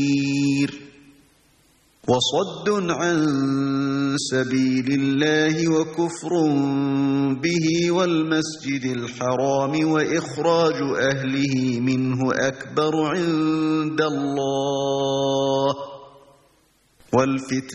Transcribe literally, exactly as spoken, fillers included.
وَصَدٌّ عَن سَبِيلِ اللَّهِ وَكُفْرٌ بِهِ وَالْمَسْجِدِ الْحَرَامِ وَإِخْرَاجُ أَهْلِهِ مِنْهُ أَكْبَرُ عِندَ اللَّهِ وَالْفِتْنَةُ